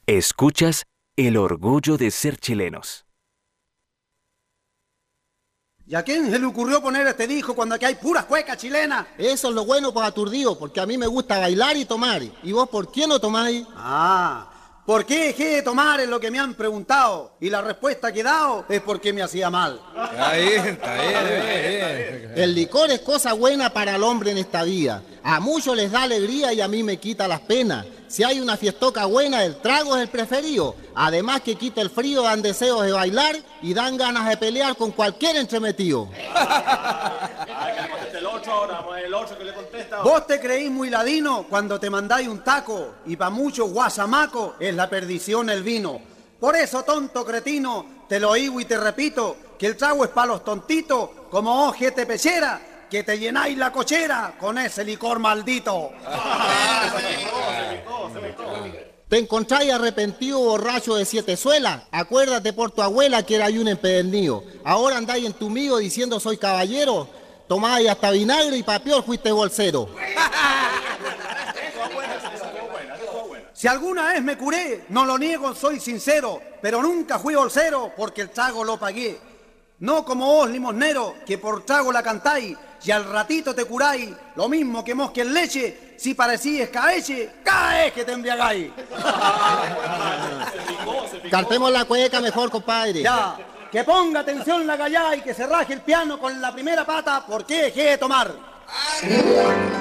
Escuchas El orgullo de ser chilenos. ¿Y a quién se le ocurrió poner este disco cuando aquí hay puras cuecas chilenas? Eso es lo bueno, pues, aturdido, porque a mí me gusta bailar y tomar. ¿Y vos por qué no tomáis? ¿Por qué dejé de tomar? Es lo que me han preguntado. Y la respuesta que he dado es porque me hacía mal. Está bien. El licor es cosa buena para el hombre en esta vida. A muchos les da alegría y a mí me quita las penas. Si hay una fiestoca buena, el trago es el preferido. Además que quita el frío, dan deseos de bailar y dan ganas de pelear con cualquier entremetido. El otro que le contesta. Vos te creís muy ladino cuando te mandáis un taco y pa' muchos guasamaco es la perdición el vino. Por eso, tonto cretino, te lo digo y te repito, que el trago es pa' los tontitos, como ojete pechera, que te llenáis la cochera con ese licor maldito. ¿Te encontráis arrepentido borracho de 7 suelas? Acuérdate por tu abuela que era un empedernido. Ahora andáis entumido diciendo soy caballero. Tomáis hasta vinagre y pa' peor fuiste bolsero. Si alguna vez me curé, no lo niego, soy sincero, pero nunca fui bolsero porque el trago lo pagué. No como vos, limosnero, que por trago la cantáis y al ratito te curáis, lo mismo que mosca en leche, si parecís escabeche, cada vez que te embriagáis. Cantemos la cueca mejor, compadre. Ya, que ponga atención la gallá y que se raje el piano con la primera pata porque dejé de tomar.